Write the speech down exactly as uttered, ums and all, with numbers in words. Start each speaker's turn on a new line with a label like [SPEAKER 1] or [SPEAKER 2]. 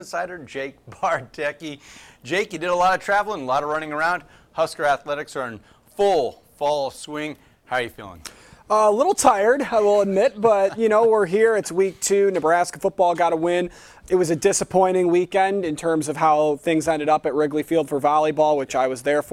[SPEAKER 1] Insider Jake Bardecki. Jake, you did a lot of traveling, a lot of running around. Husker athletics are in full fall swing. How are you feeling?
[SPEAKER 2] Uh, a little tired, I will admit, but, you know, we're here. It's week two. Nebraska football got a win. It was a disappointing weekend in terms of how things ended up at Wrigley Field for volleyball, which I was there for.